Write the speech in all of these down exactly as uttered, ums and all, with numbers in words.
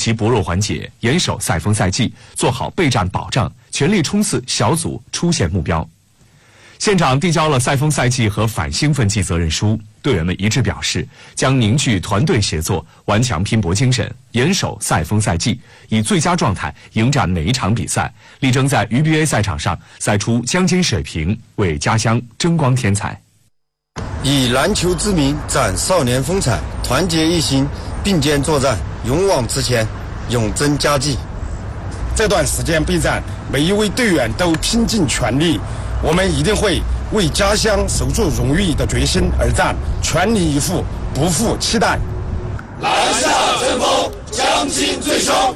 其薄弱环节，严守赛风赛季，做好备战保障，全力冲刺小组出线目标。县长递交了赛风赛季和反兴奋剂责任书，队员们一致表示，将凝聚团队协作，顽强拼搏精神，严守赛风赛季，以最佳状态迎战每一场比赛，力争在 U B A 赛场上赛出江津水平，为家乡争光添彩。 以篮球之名展少年风采，团结一心，并肩作战，勇往直前，永争佳绩。 这段时间备战，每一位队员都拼尽全力，我们一定会为家乡守住荣誉的决心而战，全力以赴，不负期待。 篮下争锋，江津最凶。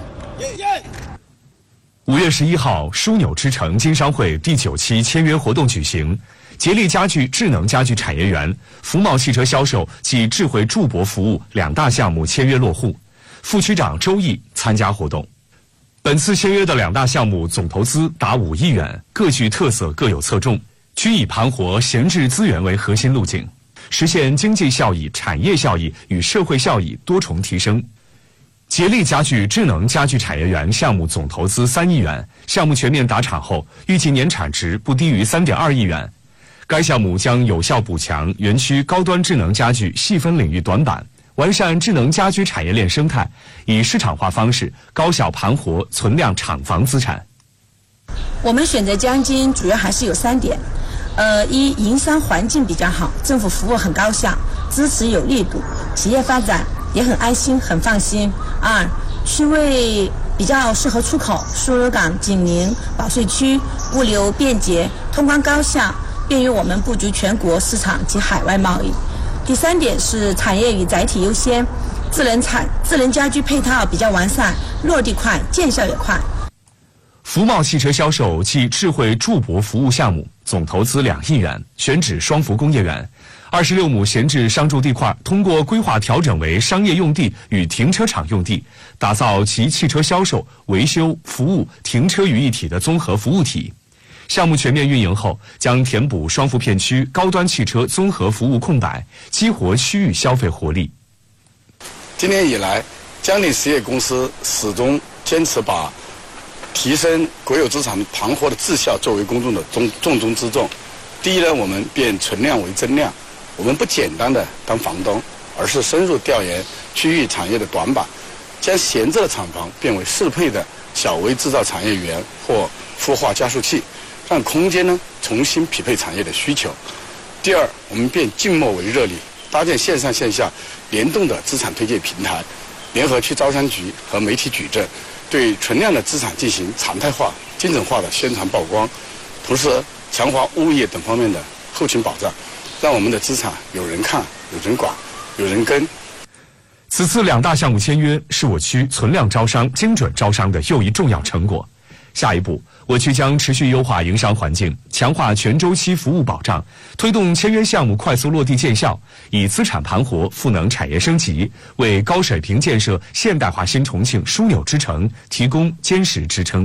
五月十一号，枢纽之城经商会第九期签约活动举行。杰力家具智能家居产业园、福茂汽车销售及智慧驻泊服务两大项目签约落户，副区长周毅参加活动。本次签约的两大项目总投资达五亿元，各具特色，各有侧重，均以盘活闲置资源为核心路径，实现经济效益、产业效益与社会效益多重提升。杰力家具智能家居产业园项目总投资三亿元，项目全面达产后，预计年产值不低于三点二亿元。该项目将有效补强园区高端智能家具细分领域短板，完善智能家居产业链生态，以市场化方式高效盘活存量厂房资产。 我们选择江津主要还是有三点，呃，一，营商环境比较好，政府服务很高效，支持有力度，企业发展也很安心很放心。二，区位比较适合出口，输入港紧邻保税区，物流便捷，通关高效，便于我们布局全国市场及海外贸易。第三点是产业与载体优先，智能产智能家居配套比较完善，落地快，见效也快。 福茂汽车销售暨智慧驻泊服务项目总投资两亿元，选址双福工业园，二十六亩闲置商住地块，通过规划调整为商业用地与停车场用地，打造其汽车销售、维修、服务、停车于一体的综合服务体。项目全面运营后，将填补双福片区高端汽车综合服务空白，激活区域消费活力。 今年以来，江宁实业公司始终坚持把提升国有资产盘活的质效作为公众的重重中之重。第一呢，我们变存量为增量，我们不简单的当房东，而是深入调研区域产业的短板，将闲置的厂房变为适配的小微制造产业园或孵化加速器，让空间呢重新匹配产业的需求。第二，我们变静默为热力，搭建线上线下联动的资产推介平台，联合区招商局和媒体矩阵，对存量的资产进行常态化、精准化的宣传曝光，同时强化物业等方面的后勤保障，让我们的资产有人看、有人管、有人跟。 此次两大项目签约是我区存量招商、精准招商的又一重要成果。下一步，我区将持续优化营商环境，强化全周期服务保障，推动签约项目快速落地见效，以资产盘活赋能产业升级，为高水平建设现代化新重庆枢纽之城提供坚实支撑。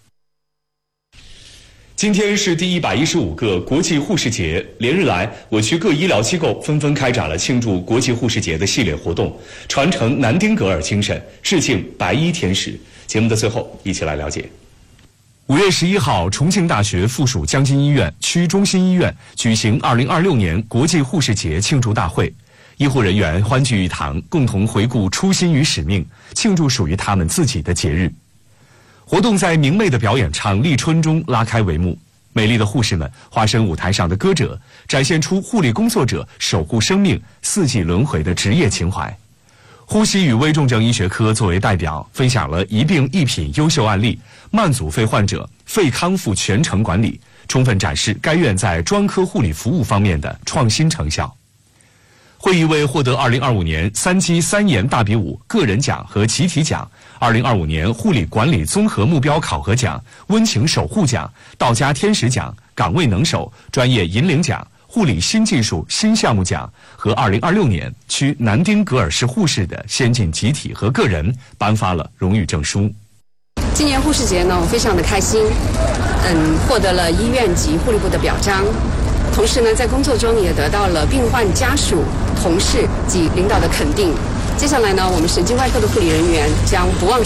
今天是第一百一十五个国际护士节，连日来，我区各医疗机构纷纷开展了庆祝国际护士节的系列活动，传承南丁格尔精神，致敬白衣天使。节目的最后，一起来了解。五月十一号，重庆大学附属江津医院区中心医院举行二零二六年国际护士节庆祝大会，医护人员欢聚一堂，共同回顾初心与使命，庆祝属于他们自己的节日。活动在明媚的表演场立春中拉开帷幕，美丽的护士们化身舞台上的歌者，展现出护理工作者守护生命、四季轮回的职业情怀。呼吸与危重症医学科作为代表，分享了一病一品优秀案例，慢阻肺患者肺康复全程管理，充分展示该院在专科护理服务方面的创新成效。会议为获得二零二五年三基三研大比武个人奖和集体奖、二零二五年护理管理综合目标考核奖、温情守护奖、道家天使奖、岗位能手、专业引领奖、护理新技术新项目奖和二零二六年区南丁格尔市护士的先进集体和个人颁发了荣誉证书。 今年护士节呢，我非常的开心，嗯，获得了医院及护理部的表彰，同时呢，在工作中也得到了病患家属、同事及领导的肯定。接下来呢，我们神经外科的护理人员将不忘